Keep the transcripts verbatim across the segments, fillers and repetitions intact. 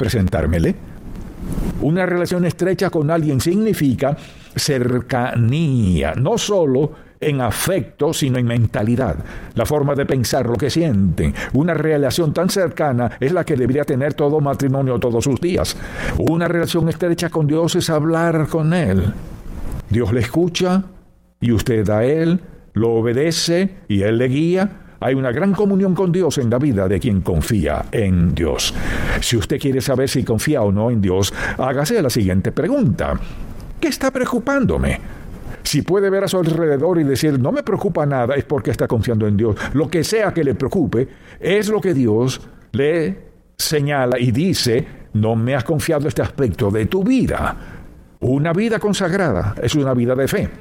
presentármele. Una relación estrecha con alguien significa cercanía, no solo en afecto, sino en mentalidad, la forma de pensar, lo que sienten. Una relación tan cercana es la que debería tener todo matrimonio todos sus días. Una relación estrecha con Dios es hablar con Él. Dios le escucha y usted a Él, lo obedece y Él le guía. Hay una gran comunión con Dios en la vida de quien confía en Dios. Si usted quiere saber si confía o no en Dios, hágase la siguiente pregunta: ¿qué está preocupándome? Si puede ver a su alrededor y decir, no me preocupa nada, es porque está confiando en Dios. Lo que sea que le preocupe, es lo que Dios le señala y dice, no me has confiado este aspecto de tu vida. Una vida consagrada es una vida de fe.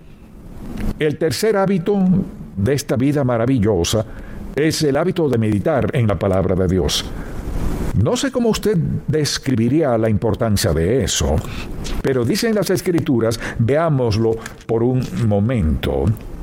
El tercer hábito de esta vida maravillosa es el hábito de meditar en la palabra de Dios. No sé cómo usted describiría la importancia de eso, pero dicen las Escrituras, veámoslo por un momento.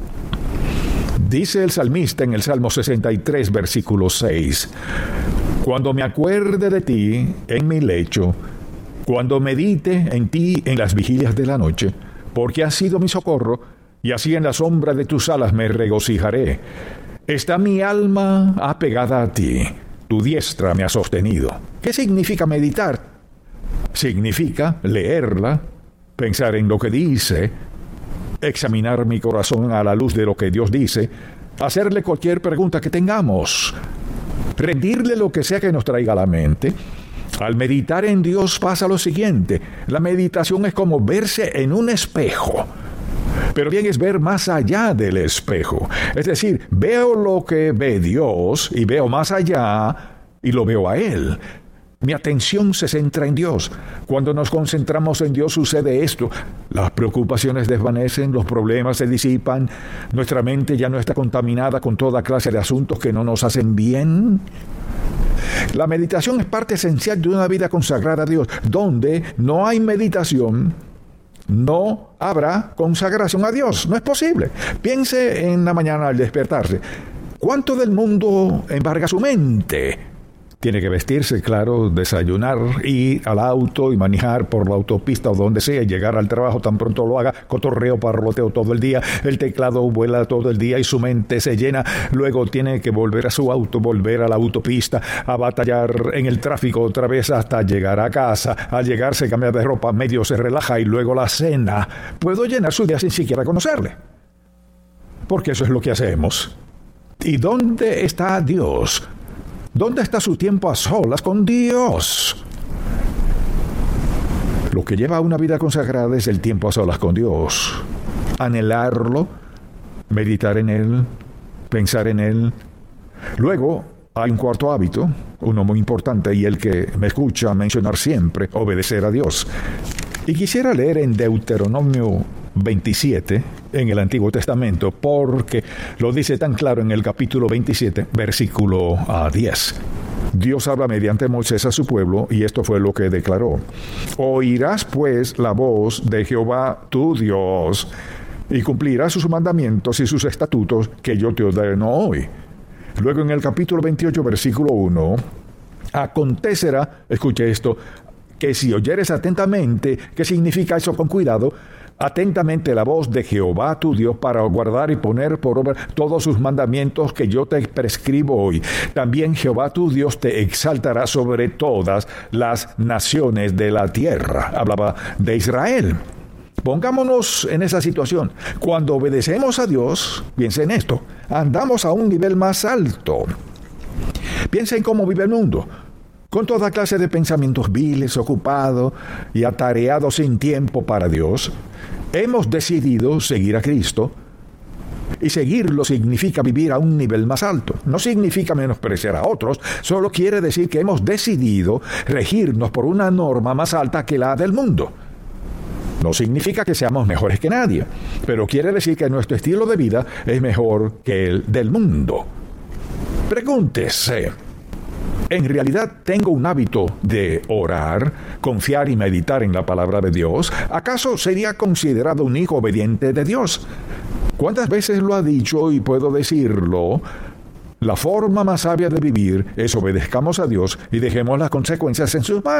Dice el salmista en el Salmo sesenta y tres, versículo seis, cuando me acuerde de ti en mi lecho, cuando medite en ti en las vigilias de la noche, porque has sido mi socorro, y así en la sombra de tus alas me regocijaré. Está mi alma apegada a ti, tu diestra me ha sostenido. ¿Qué significa meditar? Significa leerla, pensar en lo que dice, examinar mi corazón a la luz de lo que Dios dice, hacerle cualquier pregunta que tengamos, rendirle lo que sea que nos traiga a la mente. Al meditar en Dios pasa lo siguiente: la meditación es como verse en un espejo. Pero bien es ver más allá del espejo. Es decir, veo lo que ve Dios y veo más allá y lo veo a Él. Mi atención se centra en Dios. Cuando nos concentramos en Dios sucede esto: las preocupaciones desvanecen, los problemas se disipan, nuestra mente ya no está contaminada con toda clase de asuntos que no nos hacen bien. La meditación es parte esencial de una vida consagrada a Dios. Donde no hay meditación, no habrá consagración a Dios. No es posible. Piense en la mañana al despertarse. ¿Cuánto del mundo embarga su mente? Tiene que vestirse, claro, desayunar, ir al auto y manejar por la autopista o donde sea, llegar al trabajo tan pronto lo haga, cotorreo, parloteo todo el día, el teclado vuela todo el día y su mente se llena. Luego tiene que volver a su auto, volver a la autopista, a batallar en el tráfico otra vez hasta llegar a casa. Al llegar se cambia de ropa, medio se relaja y luego la cena. Puedo llenar su día sin siquiera conocerle, porque eso es lo que hacemos. ¿Y dónde está Dios? ¿Dónde está su tiempo a solas con Dios? Lo que lleva a una vida consagrada es el tiempo a solas con Dios. Anhelarlo, meditar en Él, pensar en Él. Luego, hay un cuarto hábito, uno muy importante y el que me escucha mencionar siempre: obedecer a Dios. Y quisiera leer en Deuteronomio veintisiete, en el Antiguo Testamento, porque lo dice tan claro en el capítulo veintisiete, versículo diez. Dios habla mediante Moisés a su pueblo, y esto fue lo que declaró: oirás pues la voz de Jehová tu Dios, y cumplirás sus mandamientos y sus estatutos que yo te ordeno hoy. Luego en el capítulo veintiocho, versículo uno, acontecerá, escuche esto, que si oyeres atentamente, ¿qué significa eso con cuidado? Atentamente la voz de Jehová tu Dios para guardar y poner por obra todos sus mandamientos que yo te prescribo hoy. También Jehová tu Dios te exaltará sobre todas las naciones de la tierra. Hablaba de Israel. Pongámonos en esa situación. Cuando obedecemos a Dios, piensen en esto, andamos a un nivel más alto. Piensen en cómo vive el mundo, con toda clase de pensamientos viles, ocupado y atareado sin tiempo para Dios. Hemos decidido seguir a Cristo, y seguirlo significa vivir a un nivel más alto. No significa menospreciar a otros, solo quiere decir que hemos decidido regirnos por una norma más alta que la del mundo. No significa que seamos mejores que nadie, pero quiere decir que nuestro estilo de vida es mejor que el del mundo. Pregúntese: ¿en realidad tengo un hábito de orar, confiar y meditar en la palabra de Dios? ¿Acaso sería considerado un hijo obediente de Dios? ¿Cuántas veces lo ha dicho y puedo decirlo? La forma más sabia de vivir es obedezcamos a Dios y dejemos las consecuencias en sus manos.